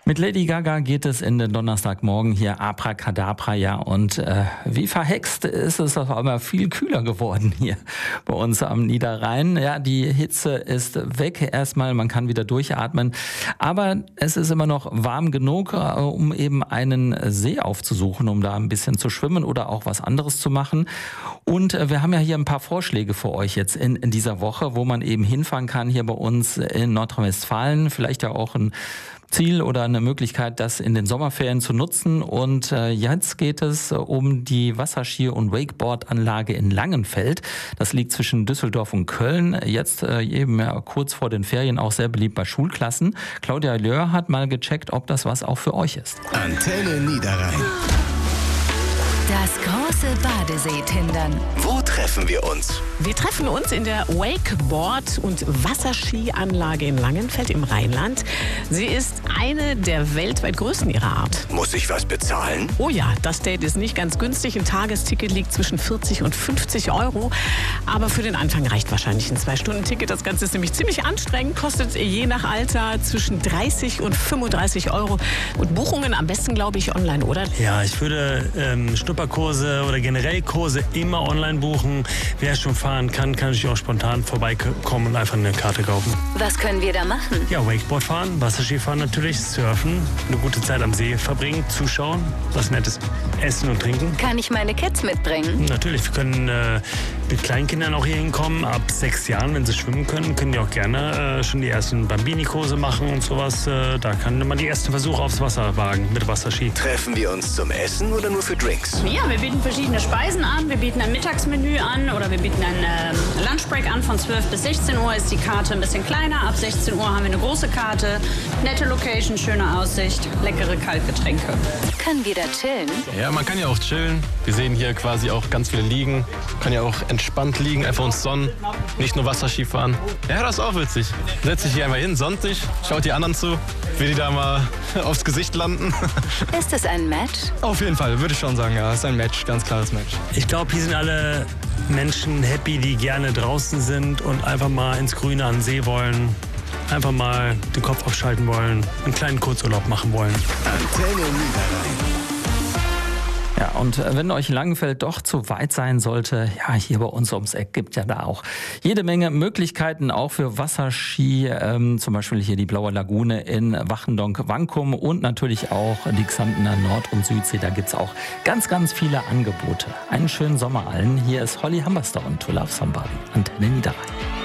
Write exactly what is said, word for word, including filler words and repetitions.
Mit Lady Gaga geht es in den Donnerstagmorgen hier Abracadabra, ja. Und äh, wie verhext ist es auf einmal viel kühler geworden hier bei uns am Niederrhein. Ja, die Hitze ist weg erstmal, man kann wieder durchatmen. Aber es ist immer noch warm genug, äh, um eben einen See aufzusuchen, um da ein bisschen zu schwimmen oder auch was anderes zu machen. Und äh, wir haben ja hier ein paar Vorschläge für euch jetzt in, in dieser Woche, wo man eben hinfahren kann hier bei uns in Nordrhein-Westfalen. Vielleicht ja auch ein Ziel oder eine Möglichkeit, das in den Sommerferien zu nutzen. Und äh, jetzt geht es um die Wasserski- und Wakeboard-Anlage in Langenfeld. Das liegt zwischen Düsseldorf und Köln. Jetzt äh, eben ja, kurz vor den Ferien auch sehr beliebt bei Schulklassen. Claudia Löhr hat mal gecheckt, ob das was auch für euch ist. Antenne Niederrhein. Das große Badesee-Tindern. Wo treffen wir uns? Wir treffen uns in der Wakeboard- und Wasserskianlage in Langenfeld im Rheinland. Sie ist eine der weltweit größten ihrer Art. Muss ich was bezahlen? Oh ja, das Date ist nicht ganz günstig. Ein Tagesticket liegt zwischen vierzig und fünfzig Euro. Aber für den Anfang reicht wahrscheinlich ein Zwei-Stunden-Ticket. Das Ganze ist nämlich ziemlich anstrengend, kostet je nach Alter zwischen dreißig und fünfunddreißig Euro. Und Buchungen am besten, glaube ich, online, oder? Ja, ich würde ähm, Schnupperkurse oder generell Kurse immer online buchen. Wer schon fahren kann, kann natürlich auch spontan vorbeikommen und einfach eine Karte kaufen. Was können wir da machen? Ja, Wakeboard fahren, Wasserski fahren natürlich, surfen, eine gute Zeit am See verbringen, zuschauen, was Nettes essen und trinken. Kann ich meine Kids mitbringen? Natürlich, wir können äh, mit Kleinkindern auch hier hinkommen. Ab sechs Jahren, wenn sie schwimmen können, können die auch gerne äh, schon die ersten Bambini-Kurse machen und sowas. Äh, da kann man die ersten Versuche aufs Wasser wagen mit Wasserski. Treffen wir uns zum Essen oder nur für Drinks? Ja, wir bieten verschiedene Speisen an. Wir bieten ein Mittagsmenü an oder wir bieten einen ähm, Lunchbreak an. Von zwölf bis sechzehn Uhr ist die Karte ein bisschen kleiner. Ab sechzehn Uhr haben wir eine große Karte. Nette Location, schöne Aussicht, leckere Kaltgetränke. Können wir da chillen? Ja, man kann ja auch chillen. Wir sehen hier quasi auch ganz viele Liegen. Kann ja auch entspannt liegen, einfach uns sonnen. Nicht nur Wasserski fahren. Ja, das ist auch witzig. Setz dich hier einmal hin, sonnt dich, schaut die anderen zu, wie die da mal aufs Gesicht landen. Ist es ein Match? Auf jeden Fall, würde ich schon sagen, ja. Es ist ein Match, ganz klares Match. Ich glaube, hier sind alle Menschen happy, die gerne draußen sind und einfach mal ins Grüne an den See wollen. Einfach mal den Kopf abschalten wollen, einen kleinen Kurzurlaub machen wollen. Antenne Niederrhein. Ja, und wenn euch Langenfeld doch zu weit sein sollte, ja, hier bei uns ums Eck gibt ja da auch jede Menge Möglichkeiten, auch für Wasserski, ähm, zum Beispiel hier die Blaue Lagune in Wachendonk-Wankum und natürlich auch die Xantener Nord- und Südsee, da gibt's auch ganz, ganz viele Angebote. Einen schönen Sommer allen, hier ist Holly Humberstone, To Love Somebody, Antenne Niederrhein.